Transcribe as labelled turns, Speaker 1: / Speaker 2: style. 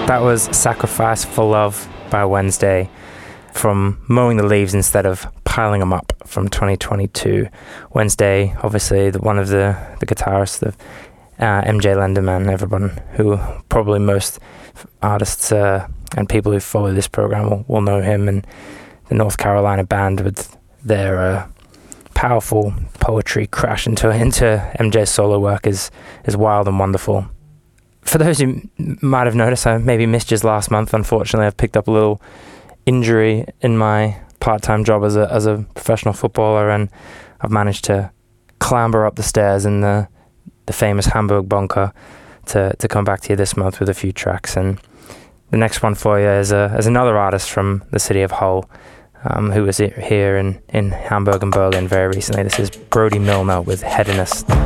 Speaker 1: That was Sacrifice for Love by Wednesday from Mowing the Leaves Instead of Piling Them Up from 2022. Wednesday, obviously, one of the guitarists of MJ Lenderman, everyone who probably most artists and people who follow this program will know him, and the North Carolina band with their powerful poetry crash into MJ's solo work is wild and wonderful. For those who might have noticed, I maybe missed just last month. Unfortunately, I've picked up a little injury in my part-time job as a professional footballer, and I've managed to clamber up the stairs in the famous Hamburg bunker to come back to you this month with a few tracks. And the next one for you is another artist from the city of Hull, who was here in Hamburg and Berlin very recently. This is Brody Milner with Hedonist.